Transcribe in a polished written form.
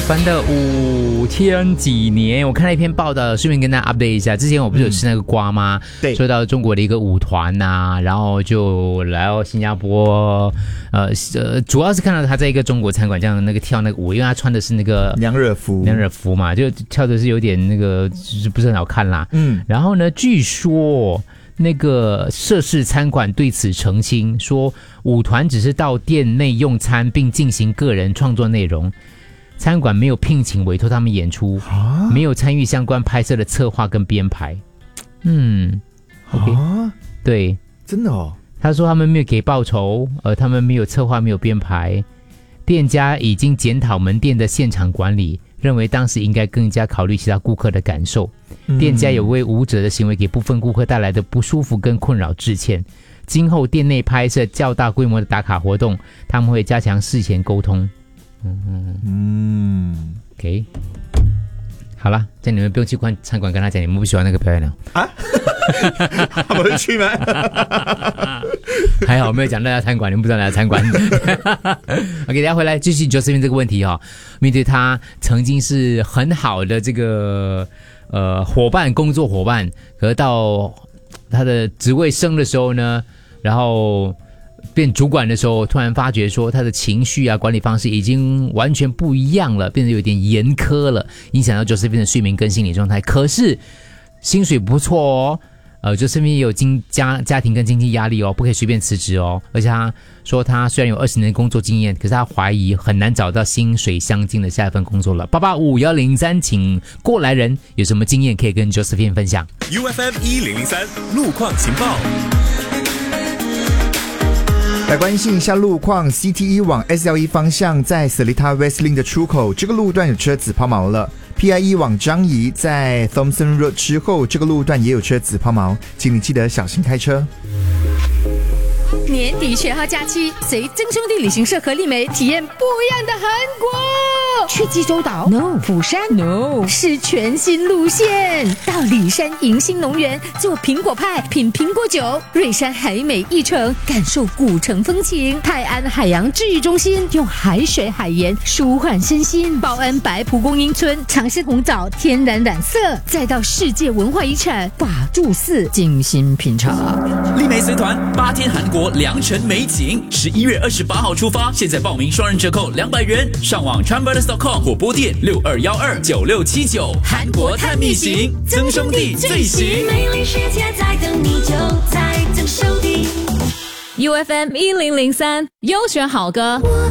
烦的5天几年，我看了一篇报道，顺便跟大家 update 一下。之前我不是有吃那个瓜吗？ 对， 说到中国的一个舞团呐，然后就来到新加坡，主要是看到他在一个中国餐馆这样那个跳那个舞，因为他穿的是那个娘惹服嘛，就跳的是有点那个，就是不是很好看啦。然后呢，据说那个涉事餐馆对此澄清说，舞团只是到店内用餐并进行个人创作内容。餐馆没有聘请委托他们演出，没有参与相关拍摄的策划跟编排。OK， 对， 真的哦。 他说他们没有给报酬，他们没有策划，没有编排。店家已经检讨门店的现场管理，认为当时应该更加考虑其他顾客的感受。店家有为舞者的行为给部分顾客带来的不舒服跟困扰致歉。今后店内拍摄较大规模的打卡活动，他们会加强事前沟通。OK， 好了，这样你们不用去餐馆跟他讲你们不喜欢那个表演了啊？ 他们会去吗？ 还好没有讲大家餐馆，你们不知道大家餐馆。OK， 大家回来继续 Josephine 这个问题哈。面对他曾经是很好的这个工作伙伴，可是到他的职位升的时候呢，然后变主管的时候，突然发觉说他的情绪啊管理方式已经完全不一样了，变得有点严苛了，影响到 Josephine 的睡眠跟心理状态。可是薪水不错哦。Josephine 也有家庭跟经济压力哦，不可以随便辞职哦。而且他说他虽然有20年的工作经验，可是他怀疑很难找到薪水相近的下一份工作了。8851003，请过来人有什么经验可以跟 Josephine 分享 ？UFM 1003路况情报。 来关心一下路况 ，CT1 往 SL1 方向在 Seletar Westlink 的出口，这个路段有车子抛锚了。PI1 往樟宜在 Thomson Road 之后，这个路段也有车子抛锚，请你记得小心开车。 年底学号假期，随真兄弟旅行社和丽梅体验不一样的韩国。去济州岛 ？No。釜山 ？No。是全新路线，到里山迎新农园做苹果派，品苹果酒；瑞山海美一城感受古城风情；泰安海洋治愈中心用海水海盐舒缓身心；报恩白蒲公英村尝试红枣天然染色，再到世界文化遗产法住寺精心品尝。 丽梅随团8天韩国良辰美景，11月28号出发，现在报名双人折扣200元，上网 Chanbrothers.com 或拨电62129679。韩国探秘行，曾兄弟最行。 美丽世界在等你，就在曾兄弟。 UFM 1003优选好歌。